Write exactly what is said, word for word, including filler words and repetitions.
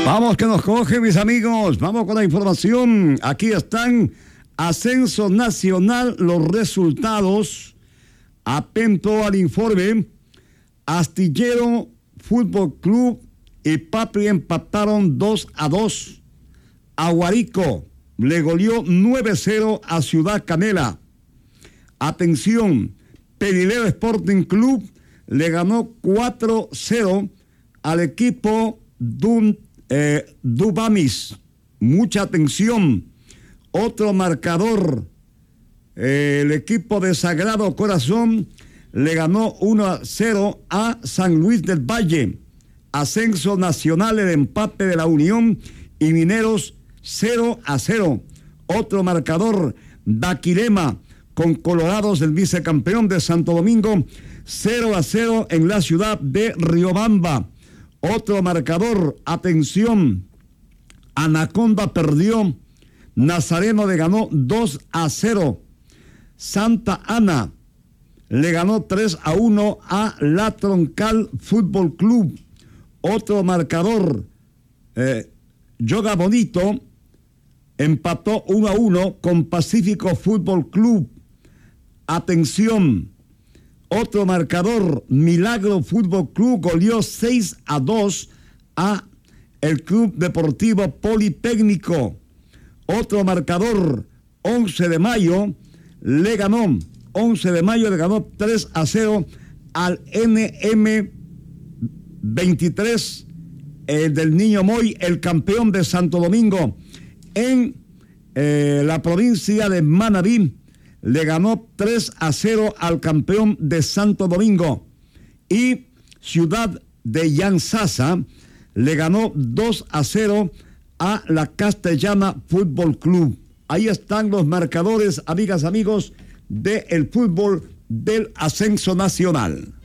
Vamos que nos coge, mis amigos. Vamos con la información. Aquí están. Ascenso Nacional, los resultados. Atento al informe. Astillero Fútbol Club y Patria empataron dos a dos. Aguarico le goleó nueve cero a Ciudad Canela. Atención, Perileo Sporting Club le ganó cuatro cero al equipo Dun, eh, Dubamis. Mucha atención. Otro marcador, eh, el equipo de Sagrado Corazón le ganó uno a cero a San Luis del Valle. Ascenso Nacional, el empate de la Unión y Mineros cero a cero. Otro marcador, Daquilema con Colorados, el vicecampeón de Santo Domingo, cero a cero en la ciudad de Riobamba. Otro marcador, atención, Anaconda perdió, Nazareno le ganó dos a cero. Santa Ana le ganó tres a uno a La Troncal Fútbol Club. Otro marcador, eh, Yoga Bonito empató uno a uno con Pacífico Fútbol Club. Atención, otro marcador, Milagro Fútbol Club goleó seis a dos a el Club Deportivo Politécnico. Otro marcador, once de mayo le ganó, once de mayo le ganó tres a cero al N M veintitrés eh, del Niño Moy, el campeón de Santo Domingo. En eh, la provincia de Manabí le ganó tres a cero al campeón de Santo Domingo. Y Ciudad de Yanzasa le ganó dos a cero a la Castellana Fútbol Club. Ahí están los marcadores, amigas, amigos, del fútbol del Ascenso Nacional.